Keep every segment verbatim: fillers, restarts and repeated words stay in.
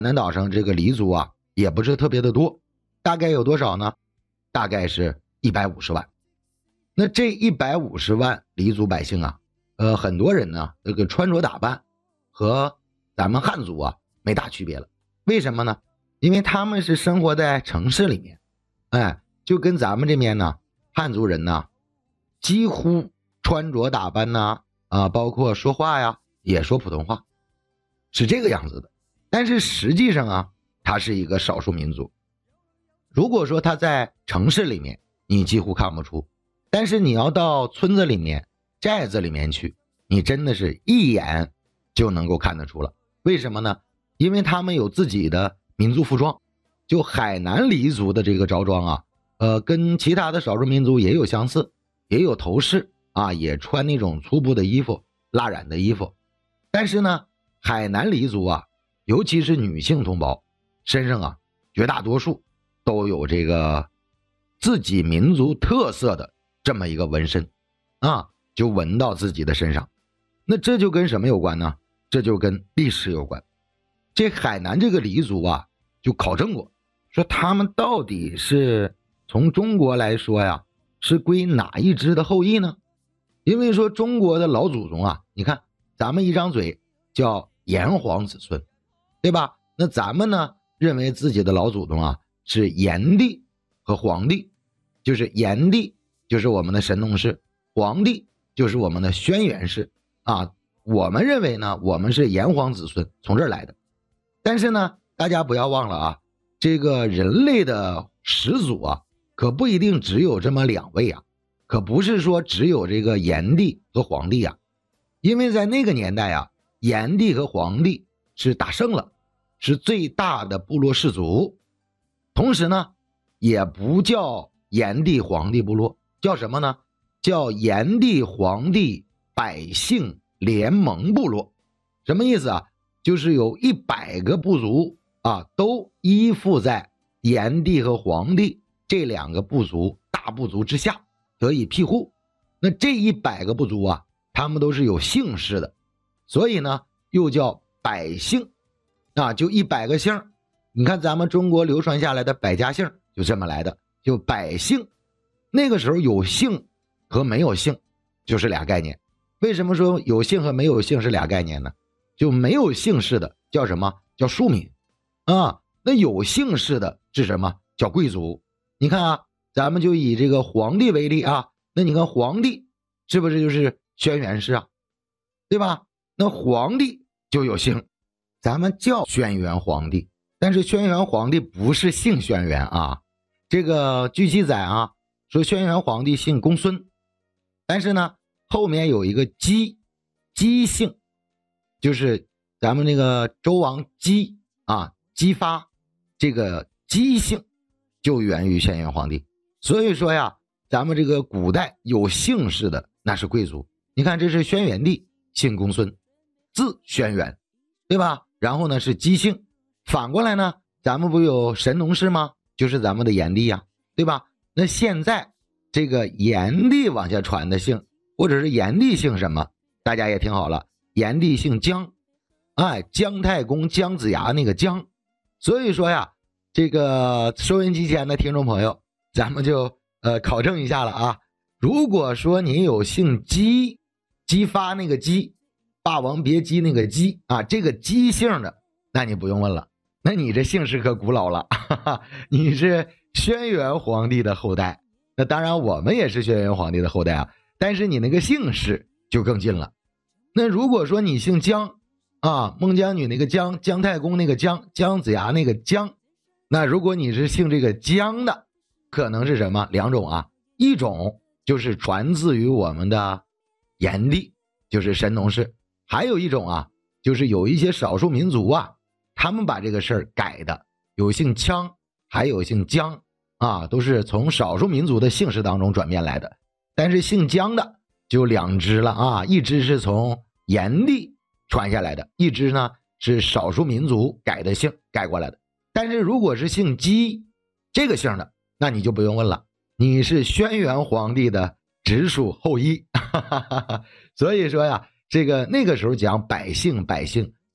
南岛上这个黎族啊也不是特别的多，大概有多少呢？大概是一百五十万。那这一百五十万黎族百姓啊，呃，很多人呢这个穿着打扮和咱们汉族啊没大区别了。为什么呢？因为他们是生活在城市里面，哎，就跟咱们这边呢汉族人呢几乎穿着打扮呢啊，包括说话呀也说普通话，是这个样子的。但是实际上啊，他是一个少数民族。如果说他在城市里面你几乎看不出，但是你要到村子里面寨子里面去，你真的是一眼就能够看得出了。为什么呢？因为他们有自己的民族服装，就海南黎族的这个着装啊，呃，跟其他的少数民族也有相似，也有头饰啊，也穿那种粗布的衣服，蜡染的衣服。但是呢，海南黎族啊，尤其是女性同胞身上啊，绝大多数都有这个自己民族特色的这么一个纹身啊，就纹到自己的身上。那这就跟什么有关呢？这就跟历史有关。这海南这个黎族啊，就考证过，说他们到底是从中国来说呀，是归哪一支的后裔呢？因为说中国的老祖宗啊，你看咱们一张嘴叫炎黄子孙，对吧？那咱们呢认为自己的老祖宗啊是炎帝和黄帝，就是炎帝就是我们的神农氏，黄帝就是我们的轩辕氏啊。我们认为呢我们是炎黄子孙，从这儿来的。但是呢大家不要忘了啊，这个人类的始祖啊可不一定只有这么两位啊，可不是说只有这个炎帝和黄帝啊。因为在那个年代啊，炎帝和黄帝是打胜了，是最大的部落氏族。同时呢也不叫炎帝黄帝部落，叫什么呢？叫炎帝黄帝百姓联盟部落。什么意思啊？就是有一百个部族啊，都依附在炎帝和黄帝这两个部族大部族之下得以庇护。那这一百个部族啊，他们都是有姓氏的，所以呢又叫百姓啊，就一百个姓。你看咱们中国流传下来的百家姓就这么来的，就百姓。那个时候有姓和没有姓就是俩概念。为什么说有姓和没有姓是俩概念呢？就没有姓氏的叫什么？叫庶民啊。那有姓氏的是什么？叫贵族。你看啊，咱们就以这个皇帝为例啊，那你看皇帝是不是就是轩辕氏啊？对吧？那皇帝就有姓，咱们叫轩辕皇帝，但是轩辕皇帝不是姓轩辕啊。这个据记载啊，说轩辕皇帝姓公孙，但是呢后面有一个姬，姬姓，就是咱们那个周王姬啊，姬发，这个姬姓就源于轩辕皇帝。所以说呀，咱们这个古代有姓氏的那是贵族。你看这是轩辕帝姓公孙，字轩辕，对吧？然后呢是姬姓。反过来呢，咱们不有神农氏吗？就是咱们的炎帝呀，对吧？那现在这个炎帝往下传的姓，或者是炎帝姓什么，大家也听好了，炎帝姓姜，哎，姜太公姜子牙那个姜。所以说呀，这个收音机前的听众朋友，咱们就呃考证一下了啊。如果说你有姓姬，姬发那个姬，霸王别姬那个姬啊，这个姬姓的，那你不用问了，那你这姓氏可古老了，哈哈，你是轩辕皇帝的后代。那当然我们也是轩辕皇帝的后代啊，但是你那个姓氏就更近了。那如果说你姓姜啊，孟姜女那个姜，姜太公那个姜，姜子牙那个姜，那如果你是姓这个姜的，可能是什么？两种啊，一种就是传自于我们的炎帝，就是神农氏。还有一种啊，就是有一些少数民族啊，他们把这个事儿改的，有姓羌，还有姓姜啊，都是从少数民族的姓氏当中转变来的。但是姓姜的就两支了啊，一支是从炎帝传下来的，一支呢是少数民族改的姓改过来的。但是如果是姓姬这个姓的，那你就不用问了，你是轩辕皇帝的直属后裔。所以说呀，这个那个时候讲百姓百姓，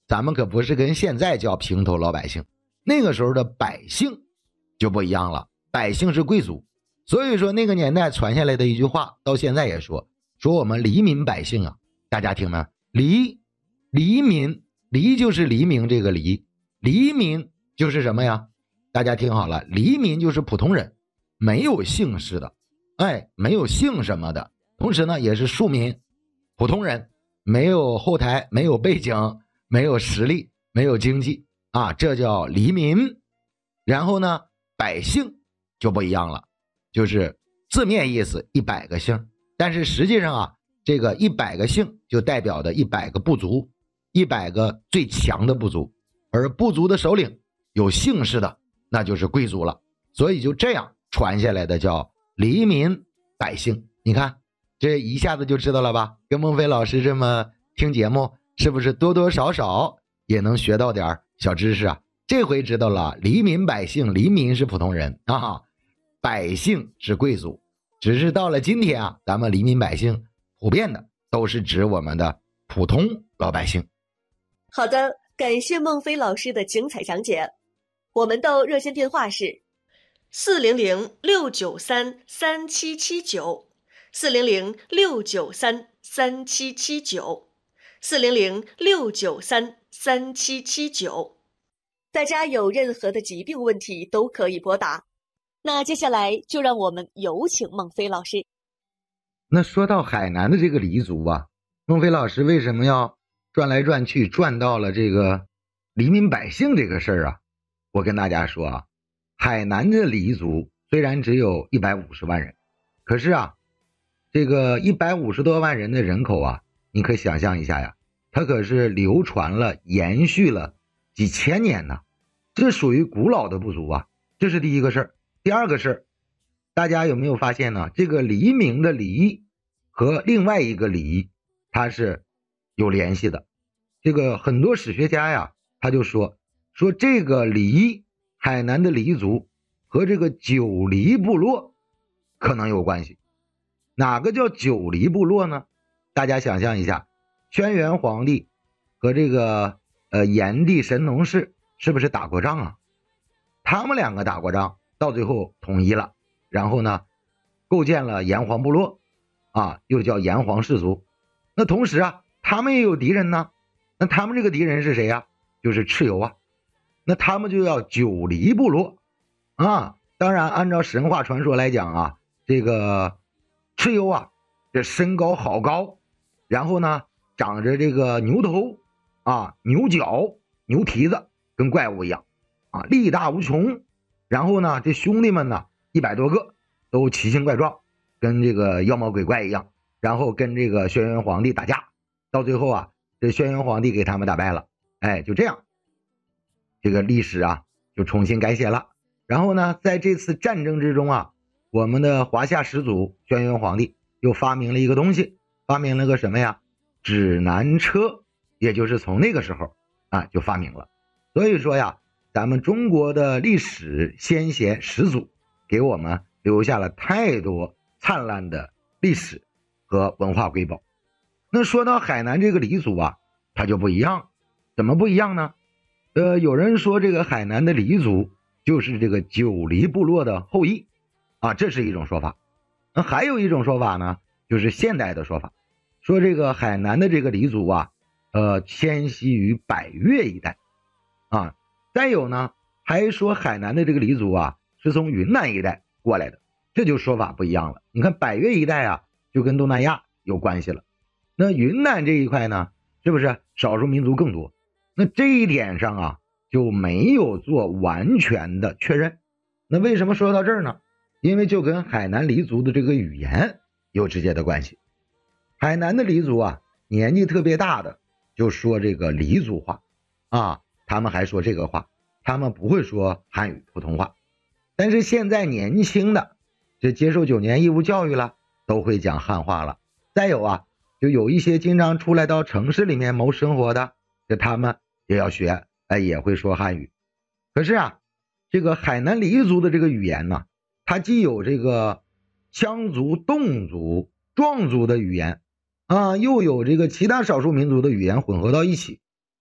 咱们可不是跟现在叫平头老百姓，那个时候的百姓就不一样了，百姓是贵族。所以说那个年代传下来的一句话，到现在也说，说我们黎民百姓啊，大家听没？黎，黎民，黎就是黎明这个黎，黎民就是什么呀？大家听好了，黎民就是普通人，没有姓氏的，哎，没有姓什么的，同时呢也是庶民，普通人，没有后台，没有背景，没有实力，没有经济啊，这叫黎民。然后呢，百姓就不一样了，就是字面意思一百个姓，但是实际上啊，这个一百个姓就代表的一百个部族，一百个最强的部族，而部族的首领有姓氏的，那就是贵族了。所以就这样传下来的叫黎民百姓。你看这一下子就知道了吧？跟孟非老师这么听节目，是不是多多少少也能学到点小知识啊？这回知道了，黎民百姓，黎民是普通人啊，百姓是贵族。只是到了今天啊，咱们黎民百姓普遍的都是指我们的普通老百姓。 好的，感谢孟非老师的精彩讲解。我们的热线电话是四零零六九三三七七九，四零零六九三三七七九，四零零六九三三七七九。大家有任何的疾病问题都可以拨打。那接下来就让我们有请孟非老师。 那说到海南的这个黎族啊，孟非老师为什么要转来转去转到了这个黎民百姓这个事儿啊？我跟大家说啊，海南的黎族虽然只有一百五十万人，可是啊，这个一百五十多万人的人口啊，你可以想象一下呀，它可是流传了延续了几千年呢，这属于古老的部族啊，这是第一个事儿。第二个事儿，大家有没有发现呢？这个黎明的黎和另外一个黎，它是有联系的。这个很多史学家呀，他就说说这个黎，海南的黎族和这个九黎部落可能有关系。哪个叫九黎部落呢？大家想象一下，轩辕皇帝和这个呃炎帝神农氏是不是打过仗啊？他们两个打过仗，到最后统一了，然后呢构建了炎黄部落啊，又叫炎黄氏族。那同时啊，他们也有敌人呢，那他们这个敌人是谁呀？就是蚩尤啊。那他们就要九黎部落啊。当然按照神话传说来讲啊，这个蚩尤啊，这身高好高，然后呢长着这个牛头啊、牛角、牛蹄子，跟怪物一样啊，力大无穷。然后呢这兄弟们呢一百多个，都奇形怪状，跟这个妖魔鬼怪一样，然后跟这个轩辕皇帝打架，到最后啊，这轩辕皇帝给他们打败了。哎，就这样，这个历史啊就重新改写了。然后呢在这次战争之中啊，我们的华夏始祖轩辕皇帝又发明了一个东西，发明了个什么呀？指南车，也就是从那个时候啊就发明了。所以说呀，咱们中国的历史先贤始祖给我们留下了太多灿烂的历史和文化瑰宝。那说到海南这个黎族啊，它就不一样。怎么不一样呢？呃，有人说这个海南的黎族就是这个九黎部落的后裔啊，这是一种说法。那还有一种说法呢，就是现代的说法，说这个海南的这个黎族啊，呃，迁徙于百越一带啊。再有呢，还说海南的这个黎族啊，是从云南一带过来的，这就说法不一样了。你看百越一带啊，就跟东南亚有关系了。那云南这一块呢，是不是少数民族更多？那这一点上啊，就没有做完全的确认。那为什么说到这儿呢？因为就跟海南黎族的这个语言有直接的关系。海南的黎族啊，年纪特别大的就说这个黎族话啊，他们还说这个话，他们不会说汉语普通话。但是现在年轻的这接受九年义务教育了，都会讲汉话了。再有啊，就有一些经常出来到城市里面谋生活的，就他们也要学，哎，也会说汉语。可是啊，这个海南黎族的这个语言呢，它既有这个羌族、侗族、壮族的语言啊，又有这个其他少数民族的语言混合到一起，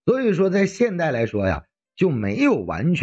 所以说在现代来说呀，就没有完全